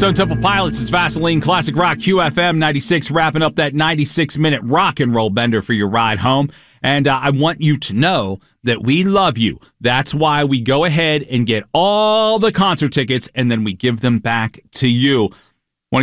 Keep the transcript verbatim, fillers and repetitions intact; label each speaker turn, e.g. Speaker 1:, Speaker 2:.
Speaker 1: Stone Temple Pilots. It's Vaseline Classic Rock Q F M ninety-six, wrapping up that ninety-six minute rock and roll bender for your ride home. And uh, I want you to know that we love you. That's why we go ahead and get all the concert tickets, and then we give them back to you.